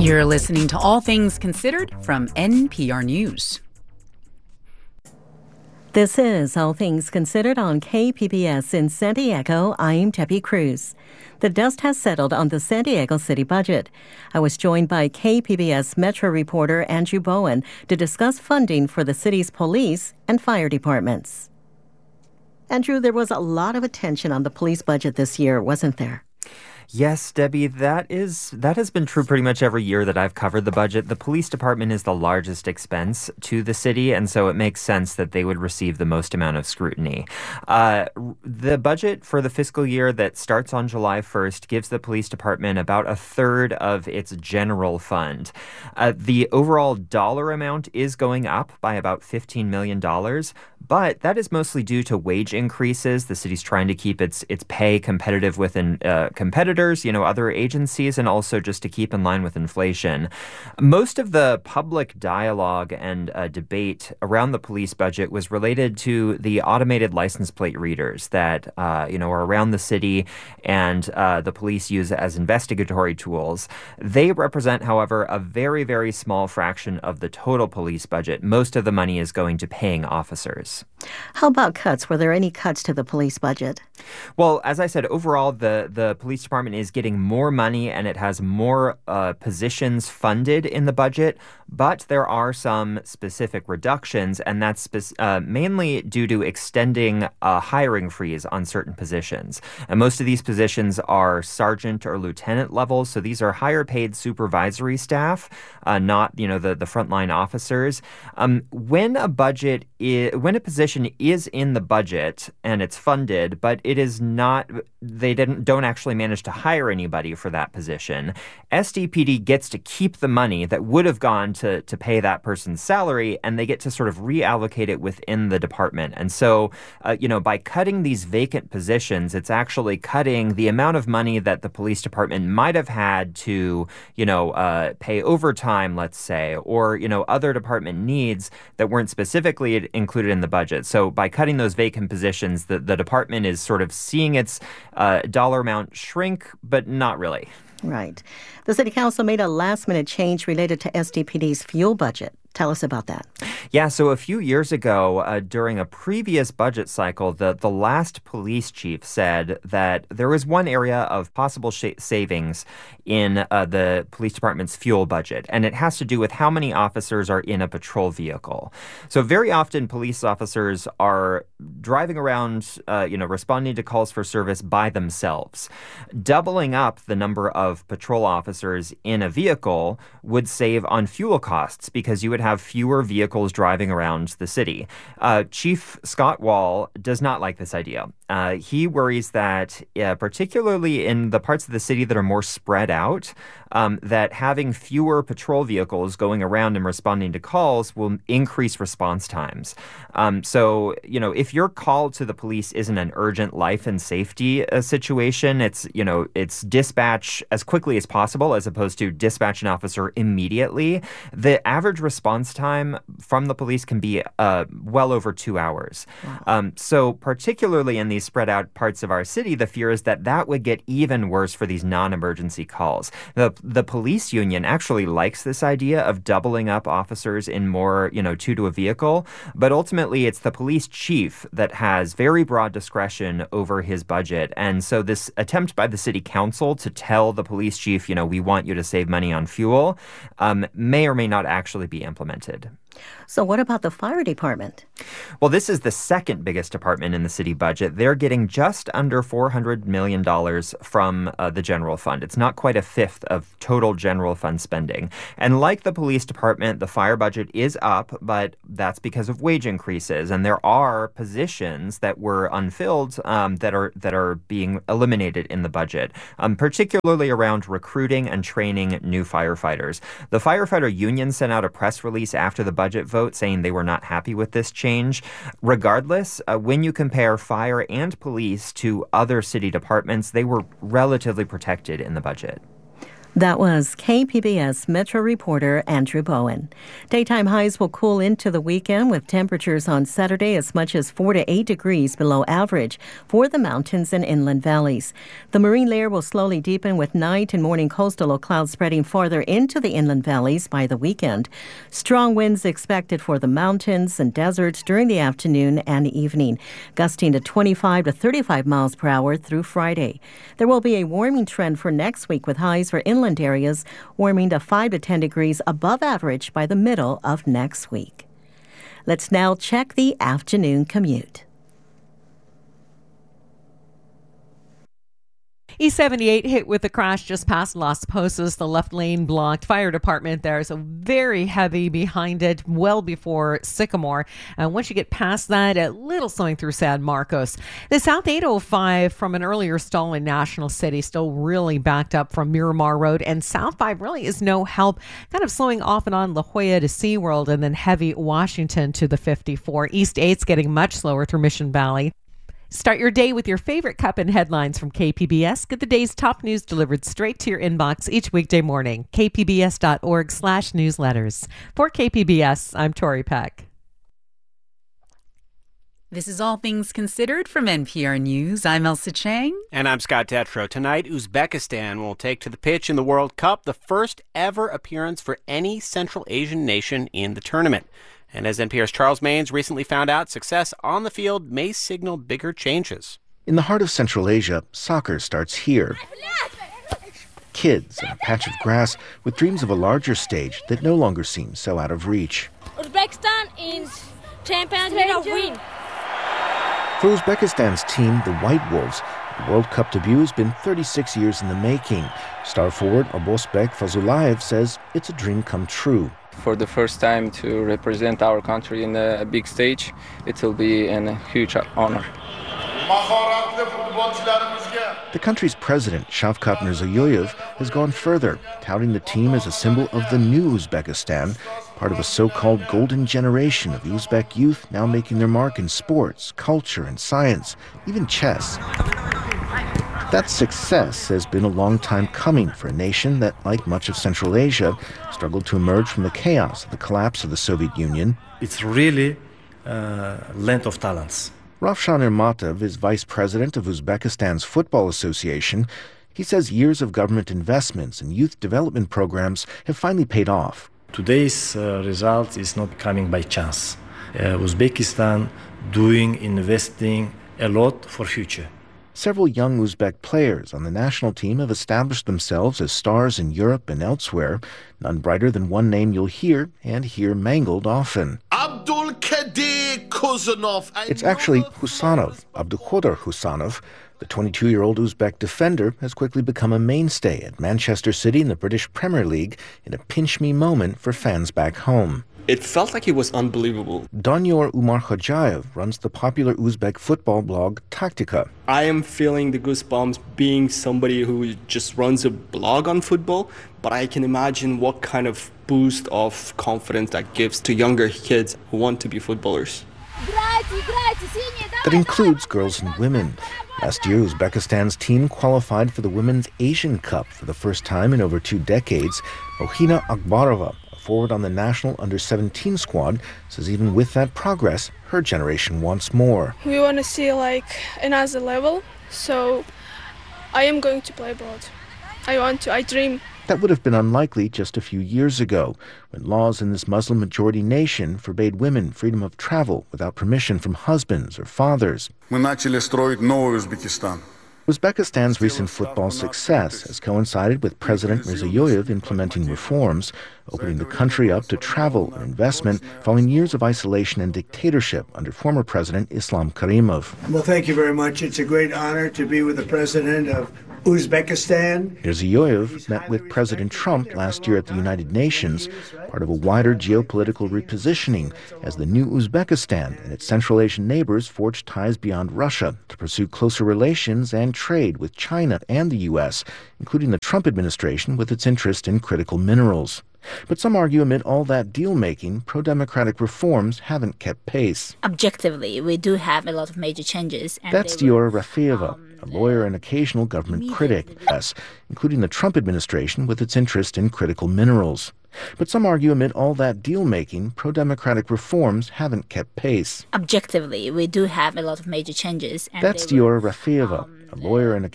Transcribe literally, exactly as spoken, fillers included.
You're listening to All Things Considered from N P R News. This is All Things Considered on K P B S in San Diego. I'm Debbie Cruz. The dust has settled on the San Diego city budget. I was joined by K P B S Metro reporter Andrew Bowen to discuss funding for the city's police and fire departments. Andrew, there was a lot of attention on the police budget this year, wasn't there? Yes, Debbie, that is that has been true pretty much every year that I've covered the budget. The police department is the largest expense to the city, and so it makes sense that they would receive the most amount of scrutiny. Uh, the budget for the fiscal year that starts on July first gives the police department about a third of its general fund. Uh, the overall dollar amount is going up by about fifteen million dollars, but that is mostly due to wage increases. The city's trying to keep its its pay competitive with uh, competitors. You know, other agencies, and also just to keep in line with inflation. Most of the public dialogue and uh, debate around the police budget was related to the automated license plate readers that, uh, you know, are around the city and uh, the police use as investigatory tools. They represent, however, a very, very small fraction of the total police budget. Most of the money is going to paying officers. How about cuts? Were there any cuts to the police budget? Well, as I said, overall, the, the police department is getting more money and it has more uh, positions funded in the budget, but there are some specific reductions, and that's spe- uh, mainly due to extending a hiring freeze on certain positions. And most of these positions are sergeant or lieutenant levels, so these are higher paid supervisory staff, uh, not, you know, the, the frontline officers. Um, when a budget is, when a position is in the budget and it's funded, but it is not, they didn't don't actually manage to hire anybody for that position, S D P D gets to keep the money that would have gone to, to pay that person's salary, and they get to sort of reallocate it within the department. And so, uh, you know, by cutting these vacant positions, it's actually cutting the amount of money that the police department might have had to, you know, uh, pay overtime, let's say, or, you know, other department needs that weren't specifically included in the budget. So by cutting those vacant positions, the, the department is sort of seeing its uh, dollar amount shrink, but not really. Right. The City Council made a last-minute change related to S D P D's fuel budget. Tell us about that. Yeah, so a few years ago, uh, during a previous budget cycle, the, the last police chief said that there was one area of possible sh- savings in uh, the police department's fuel budget, and it has to do with how many officers are in a patrol vehicle. So very often, police officers are driving around, uh, you know, responding to calls for service by themselves. Doubling up the number of patrol officers in a vehicle would save on fuel costs because you would have fewer vehicles driving around the city. Uh, Chief Scott Wall does not like this idea. Uh, he worries that, uh, particularly in the parts of the city that are more spread out, um, that having fewer patrol vehicles going around and responding to calls will increase response times. Um, so, you know, if your call to the police isn't an urgent life and safety uh, situation, it's, you know, it's dispatch as quickly as possible as opposed to dispatch an officer immediately. The average response time from the police can be uh, well over two hours. Wow. Um, so particularly in these spread out parts of our city, the fear is that that would get even worse for these non-emergency calls. The the police union actually likes this idea of doubling up officers in more, you know, two to a vehicle, but ultimately it's the police chief that has very broad discretion over his budget. And so this attempt by the city council to tell the police chief, you know, we want you to save money on fuel, um, may or may not actually be implemented. So what about the fire department? Well, this is the second biggest department in the city budget. They're getting just under four hundred million dollars from uh, the general fund. It's not quite a fifth of total general fund spending. And like the police department, the fire budget is up, but that's because of wage increases. And there are positions that were unfilled um, that are that are being eliminated in the budget, um, particularly around recruiting and training new firefighters. The firefighter union sent out a press release after the budget budget vote saying they were not happy with this change. Regardless, uh, when you compare fire and police to other city departments, they were relatively protected in the budget. That was K P B S Metro reporter Andrew Bowen. Daytime highs will cool into the weekend with temperatures on Saturday as much as four to eight degrees below average for the mountains and inland valleys. The marine layer will slowly deepen with night and morning coastal low clouds spreading farther into the inland valleys by the weekend. Strong winds expected for the mountains and deserts during the afternoon and evening, gusting to twenty-five to thirty-five miles per hour through Friday. There will be a warming trend for next week with highs for inland areas warming to five to ten degrees above average by the middle of next week. Let's now check the afternoon commute. E seventy-eight hit with a crash just past Las Posas. The left lane blocked. Fire department there is a very heavy behind it, well before Sycamore. And once you get past that, a little slowing through San Marcos. The South eight oh five from an earlier stall in National City still really backed up from Miramar Road. And South five really is no help. Kind of slowing off and on La Jolla to SeaWorld and then heavy Washington to the fifty-four. East eight's getting much slower through Mission Valley. Start your day with your favorite cup and headlines from K P B S. Get the day's top news delivered straight to your inbox each weekday morning. k p b s dot org slash newsletters. For K P B S, I'm Tori Peck. This is All Things Considered from N P R News. I'm Elsa Chang. And I'm Scott Tetro. Tonight, Uzbekistan will take to the pitch in the World Cup, the first ever appearance for any Central Asian nation in the tournament. And as N P R's Charles Maynes recently found out, success on the field may signal bigger changes. In the heart of Central Asia, soccer starts here. Kids in a patch of grass with dreams of a larger stage that no longer seems so out of reach. Uzbekistan is Champions League of win. For Uzbekistan's team, the White Wolves, the World Cup debut has been thirty-six years in the making. Star forward Abosbek Fazulayev says it's a dream come true. For the first time to represent our country in a big stage, it will be a huge honor. The country's president, Shavkat Mirziyoyev, has gone further, touting the team as a symbol of the new Uzbekistan, part of a so-called golden generation of Uzbek youth now making their mark in sports, culture, and science, even chess. That success has been a long time coming for a nation that, like much of Central Asia, struggled to emerge from the chaos of the collapse of the Soviet Union. It's really a land of talents. Ravshan Ermatov is vice president of Uzbekistan's Football Association. He says years of government investments and youth development programs have finally paid off. Today's uh, result is not coming by chance. Uh, Uzbekistan doing, investing a lot for future. Several young Uzbek players on the national team have established themselves as stars in Europe and elsewhere, none brighter than one name you'll hear and hear mangled often. Abdulkadir Khuzanov. It's actually Husanov, Abdulkadir Husanov. The twenty-two-year-old Uzbek defender has quickly become a mainstay at Manchester City in the British Premier League in a pinch-me moment for fans back home. It felt like it was unbelievable. Danyor Umarkhojayev runs the popular Uzbek football blog Taktika. I am feeling the goosebumps being somebody who just runs a blog on football, but I can imagine what kind of boost of confidence that gives to younger kids who want to be footballers. That includes girls and women. Last year, Uzbekistan's team qualified for the Women's Asian Cup for the first time in over two decades. Mohina Akbarova, forward on the national under seventeen squad, says even with that progress, her generation wants more. We want to see like another level, so I am going to play abroad. I want to, I dream. That would have been unlikely just a few years ago, when laws in this Muslim-majority nation forbade women freedom of travel without permission from husbands or fathers. Мы начали строить новый Узбекистан. Uzbekistan's recent football success has coincided with President Mirziyoyev implementing reforms, opening the country up to travel and investment following years of isolation and dictatorship under former President Islam Karimov. Well, thank you very much. It's a great honor to be with the President of Uzbekistan. Mirziyoyev met with President Trump last year at the United Nations, part of a wider geopolitical repositioning as the new Uzbekistan and its Central Asian neighbors forged ties beyond Russia to pursue closer relations and trade with China and the U S, including the Trump administration with its interest in critical minerals. But some argue amid all that deal-making, pro-democratic reforms haven't kept pace. Objectively, we do have a lot of major changes. And That's Diora Rafeeva, a lawyer and occasional government critic, yes, including the Trump administration with its interest in critical minerals. But some argue amid all that deal-making, pro-democratic reforms haven't kept pace. Objectively, we do have a lot of major changes. And That's Diora Rafeeva, a lawyer and